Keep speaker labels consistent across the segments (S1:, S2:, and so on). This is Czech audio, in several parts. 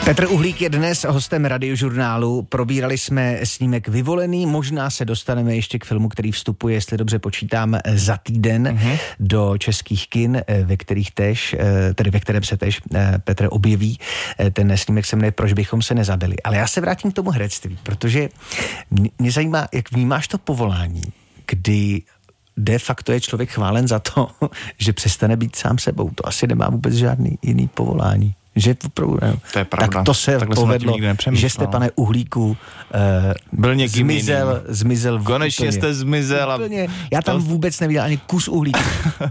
S1: Petr Uhlík je dnes hostem Radiožurnálu. Probírali jsme snímek Vyvolený, možná se dostaneme ještě k filmu, který vstupuje, jestli dobře počítám, za týden do českých kin, ve kterém se též Petr objeví. Ten snímek se jmenuje Proč bychom se nezabili. Ale já se vrátím k tomu herectví, protože mě zajímá, jak vnímáš to povolání, kdy de facto je člověk chválen za to, že přestane být sám sebou. To asi nemá vůbec žádný jiný povolání. Že opravdu,
S2: to je pravda.
S1: Tak to se
S2: takhle
S1: povedlo, že jste, pane Uhlíku,
S2: byl někým
S1: zmizel.
S2: Konečně úplně. Jste zmizel.
S1: Úplně. Já tam vůbec neviděl ani kus uhlíku.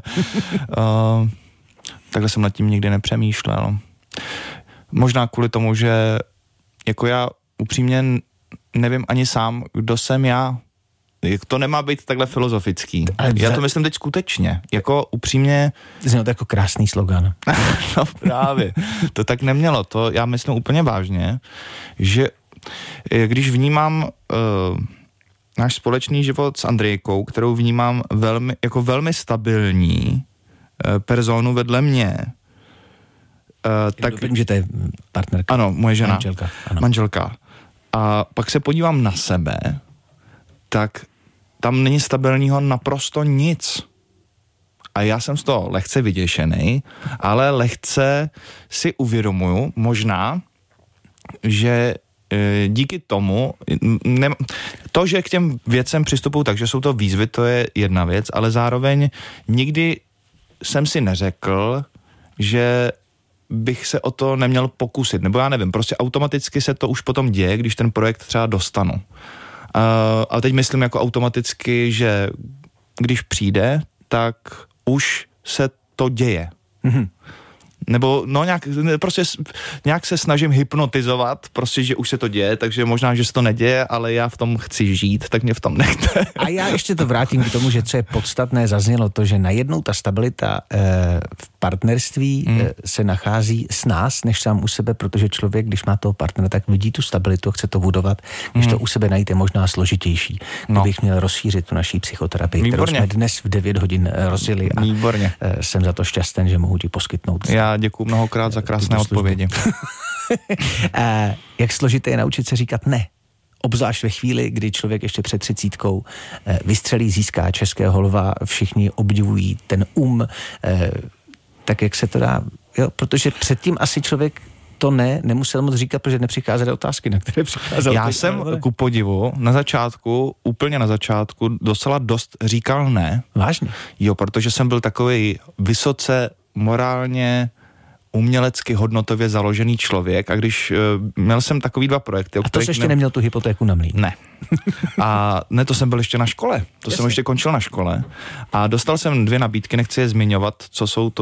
S2: Takhle jsem nad tím nikdy nepřemýšlel. Možná kvůli tomu, že jako já upřímně nevím ani sám, kdo jsem já. To nemá být takhle filozofický. Já to myslím teď skutečně. Jako upřímně...
S1: Znělo to jako krásný slogan.
S2: No právě. To tak nemělo. To já myslím úplně vážně, že když vnímám náš společný život s Andrejkou, kterou vnímám velmi stabilní personu vedle mě,
S1: tak... Vím, že to je partnerka.
S2: Ano, moje žena.
S1: Manželka. Ano.
S2: Manželka. A pak se podívám na sebe, tak tam není stabilního naprosto nic. A já jsem z toho lehce vyděšený, ale lehce si uvědomuju možná, že díky tomu, to, že k těm věcem přistupuju tak, že jsou to výzvy, to je jedna věc, ale zároveň nikdy jsem si neřekl, že bych se o to neměl pokusit, nebo já nevím, prostě automaticky se to už potom děje, když ten projekt třeba dostanu. A teď myslím jako automaticky, že když přijde, tak už se to děje. Mm-hmm. Nebo no nějak se snažím hypnotizovat, prostě, že už se to děje, takže možná, že se to neděje, ale já v tom chci žít, tak mě v tom nechte.
S1: A já ještě to vrátím k tomu, že co je podstatné, zaznělo to, že najednou ta stabilita v partnerství se nachází s nás, než sám u sebe, protože člověk, když má toho partnera, tak vidí tu stabilitu a chce to budovat, když to u sebe najít je možná složitější. Kdybych měl rozšířit tu naší psychoterapii,
S2: Výborně.
S1: kterou jsme dnes v 9 hodin rozjeli a
S2: Výborně.
S1: Jsem za to šťastný, že mohu ti poskytnout.
S2: Já děkuju mnohokrát za krásné odpovědi.
S1: Jak složité je naučit se říkat ne? Obzvlášť ve chvíli, kdy člověk ještě před 30 vystřelí, získá českého lva, všichni obdivují ten tak jak se to dá, jo, protože předtím asi člověk to nemusel moc říkat, protože nepřicházely otázky, na které přicházel.
S2: Já jsem ku podivu úplně na začátku docela dost říkal ne.
S1: Vážně?
S2: Jo, protože jsem byl takovej vysoce morálně umělecky hodnotově založený člověk a když měl jsem takový 2 projekty.
S1: A to jsi ještě neměl tu hypotéku na mlýn?
S2: Ne. A ne, to jsem byl ještě na škole. Jsem ještě končil na škole a dostal jsem 2 nabídky, nechci je zmiňovat, co jsou to